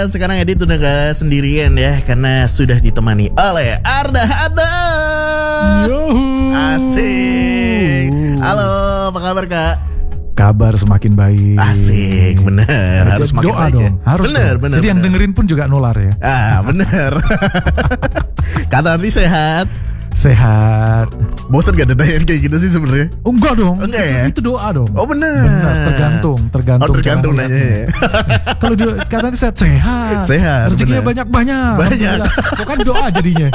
Dan sekarang Edit udah gak sendirian ya, karena sudah ditemani oleh Arda Adam. Yohu. Asik. Halo, apa kabar Kak? Kabar semakin baik. Asik, bener. Harus makin doa baik dong. ya. Harus bener, dong. bener. Jadi yang dengerin pun juga nular ya. Bener. Kata Ardi sehat. Sehat. Bosan gak ditanyain kayak gitu sih sebenarnya? Oh, enggak dong. Enggak ya? Itu doa dong. Oh bener. Benar, tergantung Oh tergantung cara nanya ya. Kalau dia katanya sehat. Sehat, Rezekinya bener. banyak. Banyak. Bukan doa jadinya.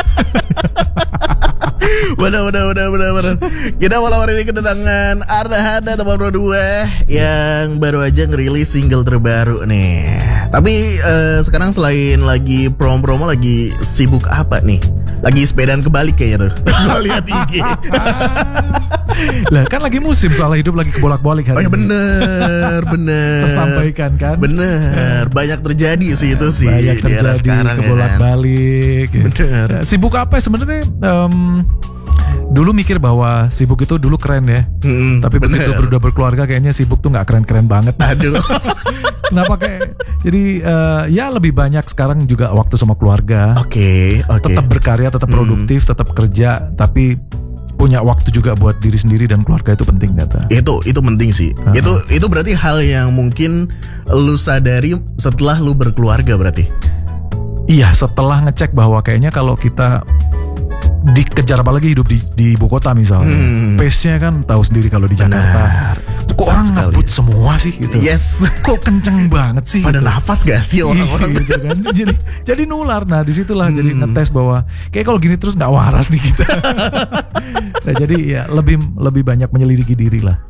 Bener. Kita malam hari ini kedatangan Arda Hada teman berdua yang baru aja ngerilis single terbaru nih. Tapi sekarang selain lagi promo lagi sibuk apa nih? Lagi sepedaan kebalik kayaknya tuh. Gue lihat IG. Lah kan lagi musim, soalnya hidup lagi kebolak-balik Oh hari ya ini. bener. Tersampaikan kan. Bener. Banyak terjadi sih itu sih Banyak di era terjadi sekarang kebolak-balik ya. Bener. Ya, sibuk apa ya sebenarnya? Dulu mikir bahwa sibuk itu dulu keren ya. Tapi begitu udah berkeluarga kayaknya sibuk tuh nggak keren-keren banget. Aduh. Kenapa kayak jadi ya lebih banyak sekarang juga waktu sama keluarga. Oke. Tetap berkarya, tetap produktif, tetap kerja, tapi punya waktu juga buat diri sendiri dan keluarga itu penting kata. Itu penting sih. Itu berarti hal yang mungkin lu sadari setelah lu berkeluarga berarti. Iya, setelah ngecek bahwa kayaknya kalau kita dikejar, apalagi hidup di ibu kota misalnya, pace-nya kan tahu sendiri kalau di Jakarta. Kok orang ngebut semua sih gitu. Yes. Kok kenceng banget sih. Pada nafas gak sih orang-orang gitu kan. Jadi nular. Nah disitulah jadi ngetes bahwa kayak kalau gini terus nggak waras nih kita. Nah jadi ya lebih banyak menyelidiki diri lah.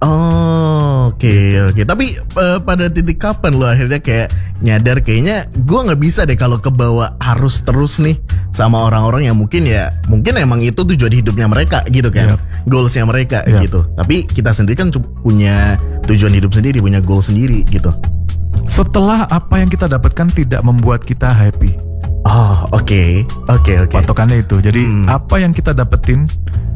Oke. Tapi pada titik kapan lo akhirnya kayak nyadar kayaknya gue nggak bisa deh kalau kebawa arus terus nih sama orang-orang yang mungkin emang itu tujuan hidupnya mereka gitu kan. Goalsnya mereka gitu. Tapi kita sendiri kan punya tujuan hidup sendiri, punya goal sendiri gitu. Setelah apa yang kita dapatkan tidak membuat kita happy. Oh oke. Patokannya itu. Jadi apa yang kita dapetin,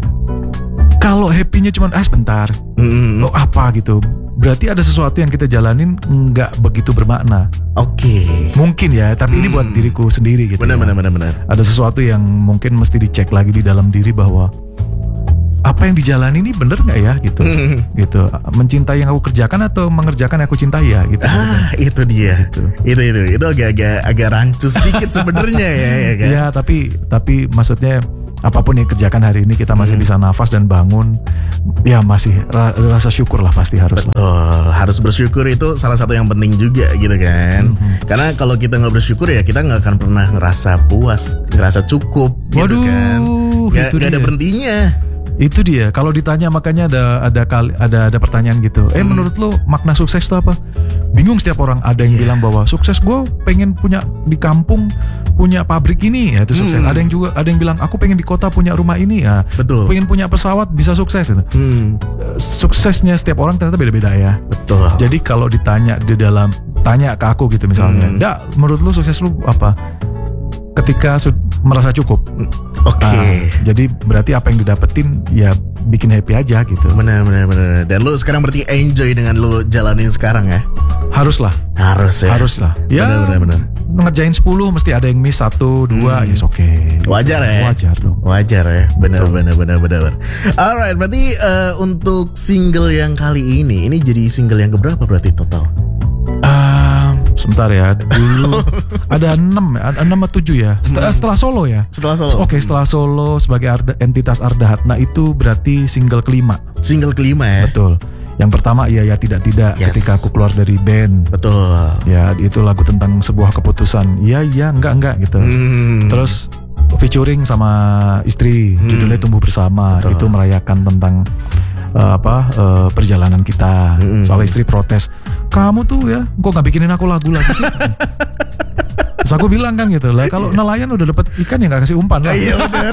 kalau happy-nya cuma sebentar, apa gitu, berarti ada sesuatu yang kita jalanin nggak begitu bermakna. Oke. Mungkin ya, tapi ini buat diriku sendiri gitu. Benar. Ada sesuatu yang mungkin mesti dicek lagi di dalam diri bahwa apa yang dijalani ini bener nggak ya gitu. Gitu. Mencintai yang aku kerjakan atau mengerjakan yang aku cintai ya gitu. Itu dia. Gitu. Itu agak rancu sedikit sebenarnya ya kan. Iya, tapi maksudnya apapun yang kerjakan hari ini kita masih bisa nafas dan bangun, ya masih rasa syukur lah pasti harus. Betul, harus bersyukur itu salah satu yang penting juga gitu kan. Karena kalau kita nggak bersyukur ya kita nggak akan pernah ngerasa puas, ngerasa cukup. Gitu kan. Nggak ada berhentinya. Itu dia. Kalau ditanya makanya ada pertanyaan gitu. Menurut lo makna sukses itu apa? Bingung setiap orang. Ada yang bilang bahwa sukses gue pengen punya di kampung punya pabrik ini ya itu sukses. Ada yang bilang aku pengen di kota punya rumah ini ya. Betul. Pengen punya pesawat bisa sukses itu. Suksesnya setiap orang ternyata beda-beda ya. Betul. Jadi kalau ditanya tanya ke aku gitu misalnya, "Dak, menurut lo sukses lo apa?" Ketika merasa cukup. Oke. Jadi berarti apa yang didapetin ya bikin happy aja gitu. Benar. Dan lu sekarang berarti enjoy dengan lu jalanin sekarang ya? Haruslah. Haruslah. Ya. Benar. Ngerjain 10 mesti ada yang miss 1, 2, yes oke. Wajar ya? Wajar dong. Wajar ya. Benar. Alright, berarti untuk single yang kali ini jadi single yang keberapa berarti total? Sebentar ya, dulu ada 6 atau 7 ya. Setelah solo ya. Oke, setelah solo sebagai entitas Arda Hatna itu berarti single kelima. Single kelima ya. Betul. Yang pertama ya tidak ketika aku keluar dari band. Betul. Ya itu lagu tentang sebuah keputusan. Iya enggak gitu. Terus featuring sama istri, judulnya Tumbuh Bersama. Betul. Itu merayakan tentang perjalanan kita. Soal istri protes, kamu tuh ya kok gak bikinin aku lagu lagi sih. Terus aku bilang kan gitu lah, kalau nelayan udah dapat ikan ya gak kasih umpan lah. Iya benar.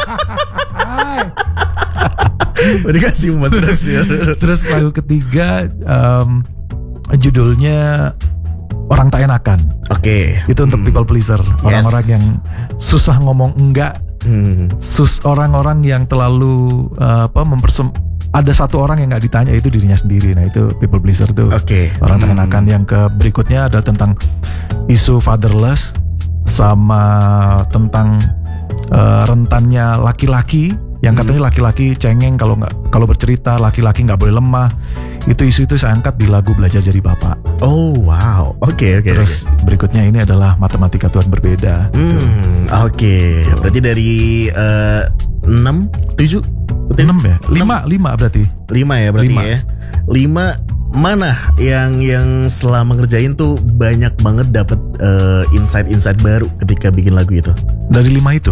Udah kasih umpan terus ya. Terus lagu ketiga judulnya Orang Tak Enakan. Oke. Itu untuk people pleaser, orang-orang yang susah ngomong enggak. Orang-orang yang terlalu ada satu orang yang nggak ditanya, itu dirinya sendiri. Nah itu people pleaser tuh. Oke. Orang tekan-tekan. Yang ke berikutnya adalah tentang isu fatherless, sama tentang rentannya laki-laki yang katanya laki-laki cengeng kalau bercerita, laki-laki nggak boleh lemah. Itu isu itu saya angkat di lagu Belajar Jadi Bapak. Oh wow, oke. Terus berikutnya ini adalah Matematika Tuhan Berbeda. Oke. Berarti dari 6, 7, 6 ya? 5 berarti. 5 ya berarti 5. ya. 5 mana yang selama ngerjain tuh banyak banget dapat insight baru ketika bikin lagu itu? Dari 5 itu.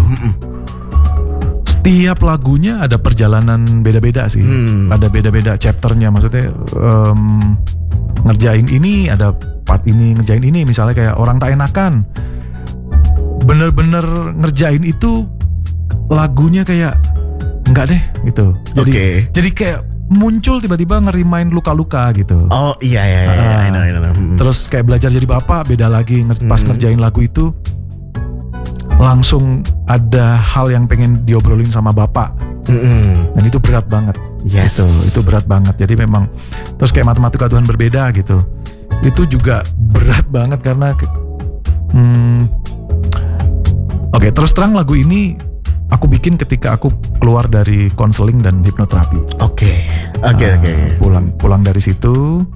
Setiap lagunya ada perjalanan beda-beda sih. Ada beda-beda chapternya. Maksudnya ngerjain ini, ada part ini, ngerjain ini. Misalnya kayak Orang Tak Enakan, bener-bener ngerjain itu lagunya kayak enggak deh gitu. Jadi kayak muncul tiba-tiba ngerimain luka-luka gitu. Oh iya. I know. Terus kayak Belajar Jadi Bapak beda lagi. Pas ngerjain lagu itu langsung ada hal yang pengen diobrolin sama bapak. Dan itu berat banget. Yes. Itu berat banget. Jadi memang terus kayak Matematika Tuhan Berbeda gitu. Itu juga berat banget karena Oke, terus terang lagu ini aku bikin ketika aku keluar dari konseling dan hipnoterapi. Oke. Pulang dari situ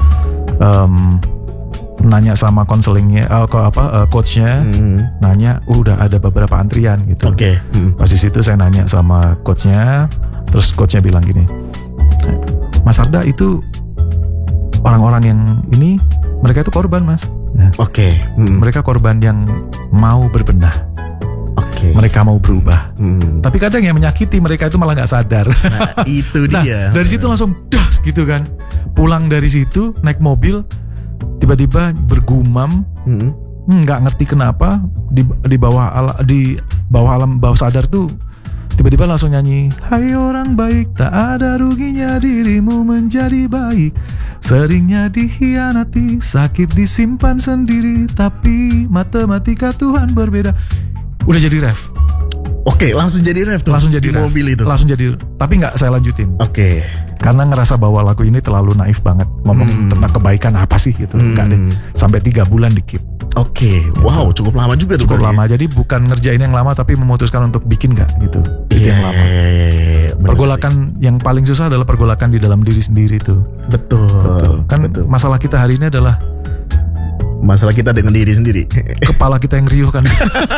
nanya sama konselingnya, coachnya, nanya, udah ada beberapa antrian gitu. Pas di situ saya nanya sama coachnya, terus coachnya bilang gini, Mas Arda itu orang-orang yang ini, mereka itu korban Mas. Mereka korban yang mau berbenah. Mereka mau berubah. Tapi kadang yang menyakiti mereka itu malah nggak sadar. Nah, itu dia. Dari situ langsung das gitu kan. Pulang dari situ naik mobil, tiba-tiba bergumam, nggak ngerti kenapa di bawah alam bawah sadar tuh tiba-tiba langsung nyanyi, hai orang baik, tak ada ruginya dirimu menjadi baik, seringnya dikhianati, sakit disimpan sendiri, tapi matematika Tuhan berbeda. Udah jadi ref. Langsung jadi ref tuh. Langsung jadi di ref. Mobil itu. Langsung jadi, tapi nggak saya lanjutin. Karena ngerasa bahwa lagu ini terlalu naif banget ngomong tentang kebaikan apa sih gitu. Enggak deh. Sampai 3 bulan di keep. Wow, cukup lama juga tuh. Cukup lama. Jadi bukan ngerjain yang lama tapi memutuskan untuk bikin nggak gitu. Bikin yang lama. Pergolakan yang paling susah adalah pergolakan di dalam diri sendiri tuh. Betul. Kan masalah kita hari ini adalah masalah kita dengan diri sendiri. Kepala kita yang riuh kan.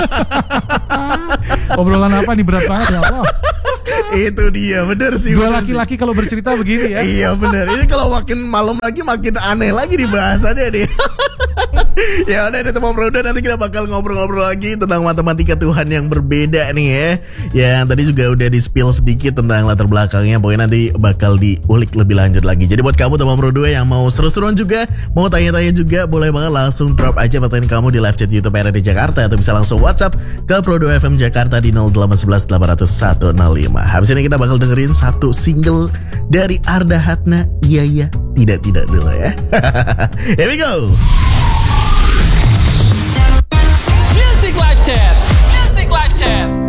Obrolan apa nih, berat banget ya Allah. Itu dia, bener sih. Dua laki-laki kalau bercerita begini ya. Iya bener. Ini kalau makin malam lagi makin aneh lagi nih bahasannya nih. Ya udah deh teman Broda, nanti kita bakal ngobrol-ngobrol lagi tentang matematika Tuhan yang berbeda nih ya. Yang tadi juga udah di spill sedikit tentang latar belakangnya. Pokoknya nanti bakal diulik lebih lanjut lagi. Jadi buat kamu teman Broda yang mau seru-seruan juga, mau tanya-tanya juga, boleh banget langsung drop aja pertanyaan kamu di live chat YouTube RRD Jakarta, atau bisa langsung WhatsApp ke Prodo FM Jakarta di 0811 800 105. Habis ini kita bakal dengerin satu single dari Arda Hatna, Iya Tidak dulu ya. Here we go. Music Live Chat.